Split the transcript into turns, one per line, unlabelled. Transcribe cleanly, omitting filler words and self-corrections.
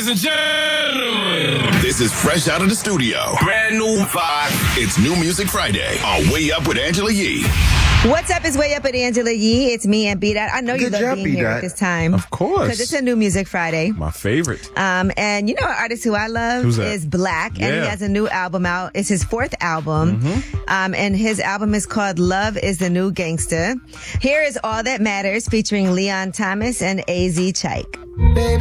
Ladies and gentlemen,
this is fresh out of the studio.
Brand new vibe.
It's New Music Friday on Way Up with Angela Yee.
What's up? It's Way Up with Angela Yee. It's me and B-Dot. I know you love being here at this time.
Of course.
Because it's a New Music Friday.
My favorite.
And you know an artist who I love is Black. And he has a new album out. It's his fourth album. And his album is called Love is the New Gangster. Here is All That Matters featuring Leon Thomas and AZ Chike.